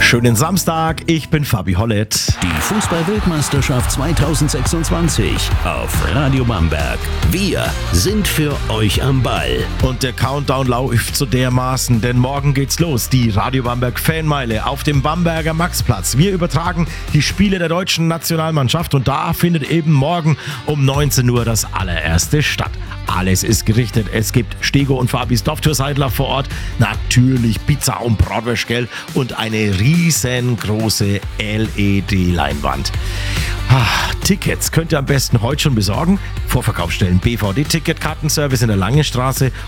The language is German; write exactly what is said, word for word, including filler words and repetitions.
Schönen Samstag, ich bin Fabi Hollett. Die Fußball-Weltmeisterschaft zweitausendsechsundzwanzig auf Radio Bamberg. Wir sind für euch am Ball. Und der Countdown läuft so dermaßen, denn morgen geht's los. Die Radio Bamberg Fanmeile auf dem Bamberger Maxplatz. Wir übertragen die Spiele der deutschen Nationalmannschaft und da findet eben morgen um neunzehn Uhr das allererste statt. Alles ist gerichtet. Es gibt Stego und Fabis Dorftürseidler vor Ort. Natürlich Pizza und Bratwurst, gell? Und eine riesengroße L E D-Leinwand. Ah, Tickets könnt ihr am besten heute schon besorgen. Vorverkaufsstellen B V D-Ticket, Kartenservice in der Langenstraße